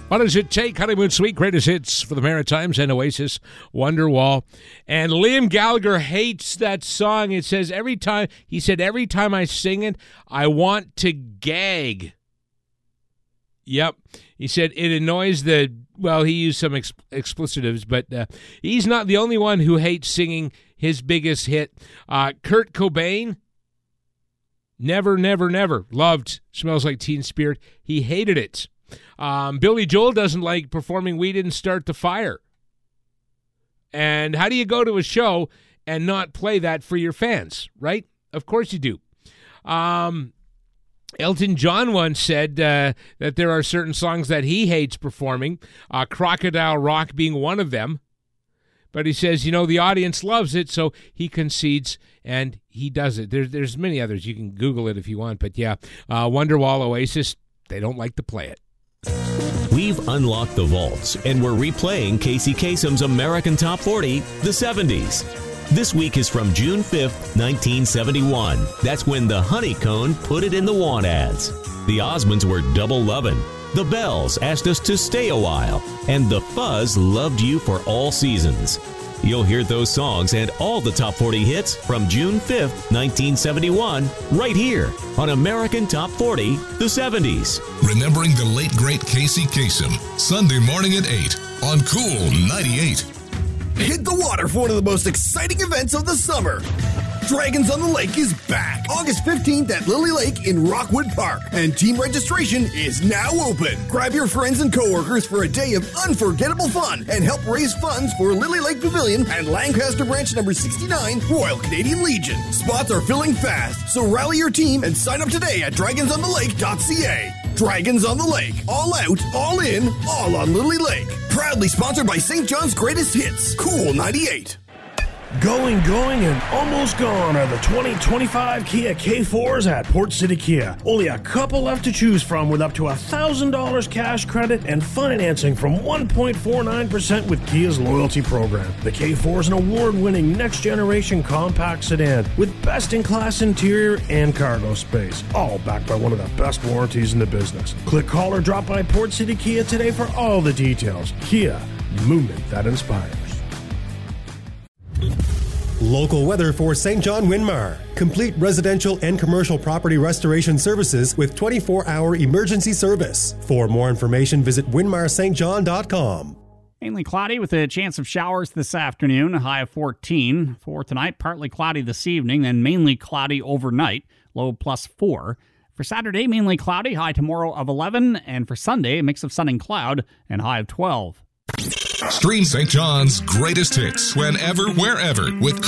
What does it take? Honeymoon Suite, greatest hits for the Maritimes and Oasis, Wonderwall. And Liam Gallagher hates that song. It says every time I sing it, I want to gag. Yep. He said it annoys he used some explicitives, but he's not the only one who hates singing his biggest hit. Kurt Cobain, never loved Smells Like Teen Spirit. He hated it. Billy Joel doesn't like performing We Didn't Start the Fire. And how do you go to a show and not play that for your fans, right? Of course you do. Elton John once said that there are certain songs that he hates performing, Crocodile Rock being one of them. But he says, the audience loves it, so he concedes and he does it. There's many others. You can Google it if you want. But yeah, Wonderwall, Oasis, they don't like to play it. We've unlocked the vaults, and we're replaying Casey Kasem's American Top 40, the 70s. This week is from June 5th, 1971. That's when the Honeycone put it in the want ads. The Osmonds were double lovin'. The Bells asked us to stay a while. And the Fuzz loved you for all seasons. You'll hear those songs and all the Top 40 hits from June 5th, 1971, right here on American Top 40, the 70s. Remembering the late, great Casey Kasem, Sunday morning at 8 on Cool 98. Hit the water for one of the most exciting events of the summer. Dragons on the Lake is back August 15th at Lily Lake in Rockwood Park, and team registration is now open. Grab your friends and coworkers for a day of unforgettable fun and help raise funds for Lily Lake Pavilion and Lancaster Branch number 69 Royal Canadian Legion. Spots are filling fast, so rally your team and sign up today at dragonsonthelake.ca. Dragons on the Lake. All out, all in, all on Lily Lake. Proudly sponsored by St. John's Greatest Hits, Cool 98. Going, and almost gone are the 2025 Kia K4s at Port City Kia. Only a couple left to choose from with up to $1,000 cash credit and financing from 1.49% with Kia's loyalty program. The K4 is an award-winning next-generation compact sedan with best-in-class interior and cargo space, all backed by one of the best warranties in the business. Click, call, or drop by Port City Kia today for all the details. Kia, movement that inspires. Local weather for St. John Winmar. Complete residential and commercial property restoration services with 24-hour emergency service. For more information, visit winmarstjohn.com. Mainly cloudy with a chance of showers this afternoon, a high of 14. For tonight, partly cloudy this evening, then mainly cloudy overnight, low +4. For Saturday, mainly cloudy, high tomorrow of 11. And for Sunday, a mix of sun and cloud, and high of 12. Stream St. John's greatest hits whenever, wherever with